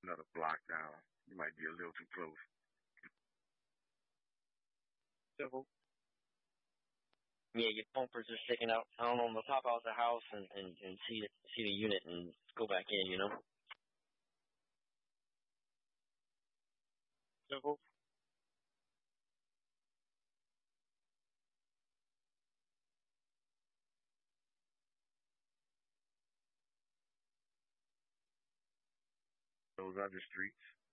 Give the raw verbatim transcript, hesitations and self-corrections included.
another block down. You might be a little too close. So yeah, your bumpers are sticking out. I don't know. I'm gonna pop out the house and and and see the, see the unit and go back in. You know. So Those other streets.